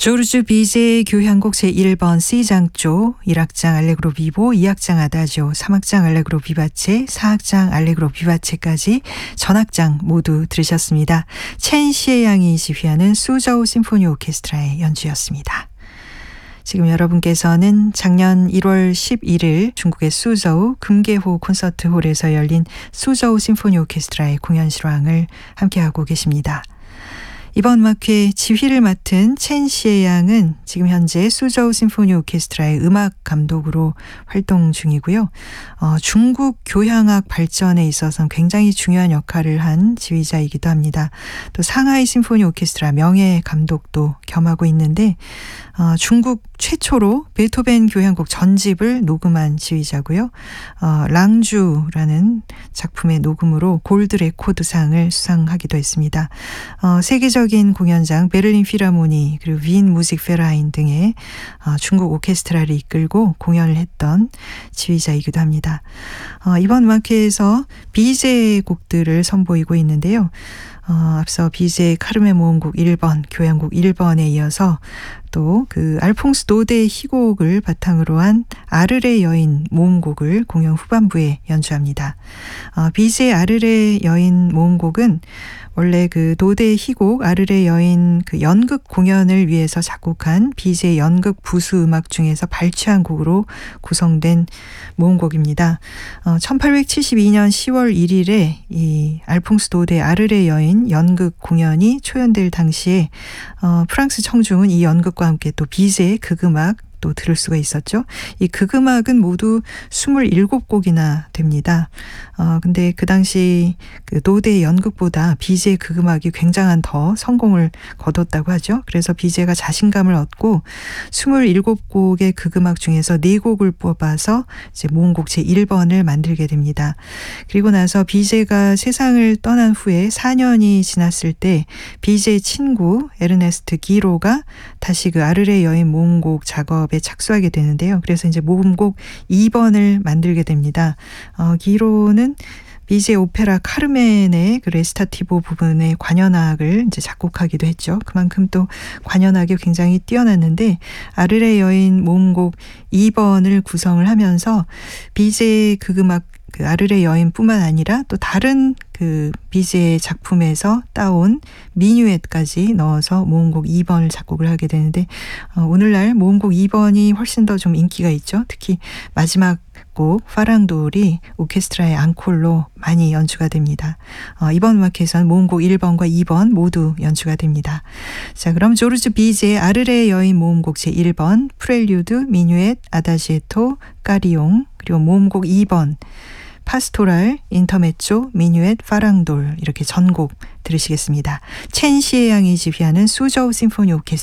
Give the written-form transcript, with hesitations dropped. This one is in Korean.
조르주 비제의 교향곡 제1번 C장조, 1악장 알레그로 비보, 2악장 아다지오, 3악장 알레그로 비바체, 4악장 알레그로 비바체까지 전악장 모두 들으셨습니다. 첸 시에양이 지휘하는 수저우 심포니 오케스트라의 연주였습니다. 지금 여러분께서는 작년 1월 11일 중국의 수저우 금계호 콘서트홀에서 열린 수저우 심포니 오케스트라의 공연 실황을 함께하고 계십니다. 이번 음악회 지휘를 맡은 첸 시에양은 지금 현재 수저우 심포니 오케스트라의 음악 감독으로 활동 중이고요. 중국 교향악 발전에 있어서 굉장히 중요한 역할을 한 지휘자이기도 합니다. 또 상하이 심포니 오케스트라 명예 감독도 겸하고 있는데 중국 최초로 베토벤 교향곡 전집을 녹음한 지휘자고요. 랑주라는 작품의 녹음으로 골드 레코드상을 수상하기도 했습니다. 세계적인 공연장 베를린 필하모니 그리고 윈 무직 페라인 등의 중국 오케스트라를 이끌고 공연을 했던 지휘자이기도 합니다. 이번 음악회에서 비제 곡들을 선보이고 있는데요. 앞서 비제 카르멘 모음곡 1번, 교향곡 1번에 이어서 또 그 알퐁스 노데의 희곡을 바탕으로 한 아르레 여인 모음곡을 공연 후반부에 연주합니다. 비제 아르레 여인 모음곡은 원래 그 노데의 희곡 아르레 여인 그 연극 공연을 위해서 작곡한 비제 연극 부수 음악 중에서 발췌한 곡으로 구성된 모음곡입니다. 1872년 10월 1일에 이 알퐁스 노데 아르레 여인 연극 공연이 초연될 당시에 프랑스 청중은 이 연극과 함께 또 비제의 극음악 또 들을 수가 있었죠. 이 극음악은 모두 27곡이나 됩니다. 근데 그 당시 그 노대 연극보다 비제의 극음악이 굉장한 더 성공을 거뒀다고 하죠. 그래서 비제가 자신감을 얻고 27곡의 극음악 중에서 4곡을 뽑아서 이제 모음곡 제1번을 만들게 됩니다. 그리고 나서 비제가 세상을 떠난 후에 4년이 지났을 때 비제의 친구 에르네스트 기로가 다시 그 아르레 여인 모음곡 작업에 착수하게 되는데요. 그래서 이제 모음곡 2번을 만들게 됩니다. 기로는 비제 오페라 카르멘의 그 레스타티보 부분의 관현악을 이제 작곡하기도 했죠. 그만큼 또 관현악이 굉장히 뛰어났는데 아르레 여인 모음곡 2번을 구성을 하면서 비제 극음악 그 아르레 여인뿐만 아니라 또 다른 그 비제의 작품에서 따온 미뉴엣까지 넣어서 모음곡 2번을 작곡을 하게 되는데 오늘날 모음곡 2번이 훨씬 더 좀 인기가 있죠. 특히 마지막 곡 파랑돌이 오케스트라의 앙콜로 많이 연주가 됩니다. 이번 음악회에서는 모음곡 1번과 2번 모두 연주가 됩니다. 자, 그럼 조르주 비제의 아르레 여인 모음곡 제1번 프렐류드, 미뉴엣, 아다지에토, 까리옹 그리고 모음곡 2번 파스토랄, 인터메조, 미뉴엣, 파랑돌 이렇게 전곡 들으시겠습니다. 첸 시에양이 지휘하는 수저우 심포니 오케스트라